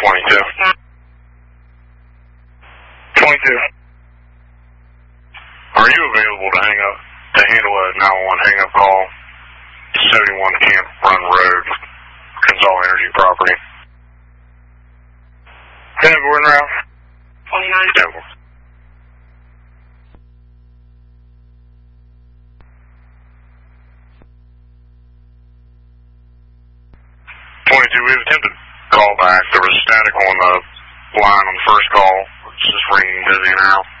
22. 22. Are you available to handle a 911 hang-up call? 71 Camp Run Road, Consol Energy property. Denver and Ralph. 29. Denver. 22, we have attempted call back. There was static on the line on the first call. It's just ringing busy now.